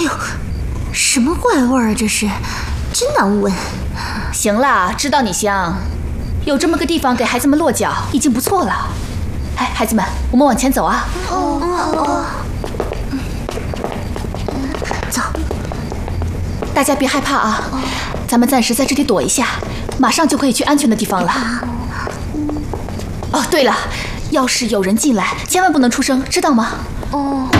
呦，什么怪味儿啊？这是，真难闻。 行了，知道你香，有这么个地方给孩子们落脚已经不错了。哎，孩子们，我们往前走啊。 走。 大家别害怕啊，咱们暂时在这里躲一下，马上就可以去安全的地方了。哦，对了，要是有人进来，千万不能出声，知道吗？